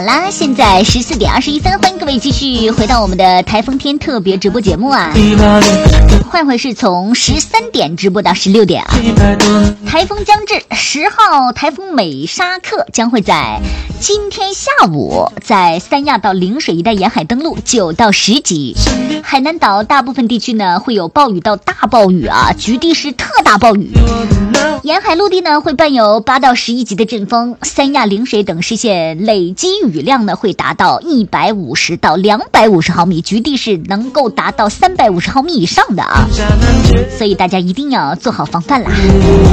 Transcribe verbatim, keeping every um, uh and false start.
啦，现在十四点二十一分，欢迎各位继续回到我们的台风天特别直播节目啊！换回是从十三点直播到十六点啊。台风将至，十号台风美沙克将会在今天下午在三亚到陵水一带沿海登陆，九到十级。海南岛大部分地区呢会有暴雨到大暴雨啊，局地是特大暴雨。沿海陆地呢会伴有八到十一级的阵风，三亚、陵水等市县累积雨量呢会达到一百五十到两百五十毫米，局地是能够达到三百五十毫米以上的啊，所以大家一定要做好防范啦。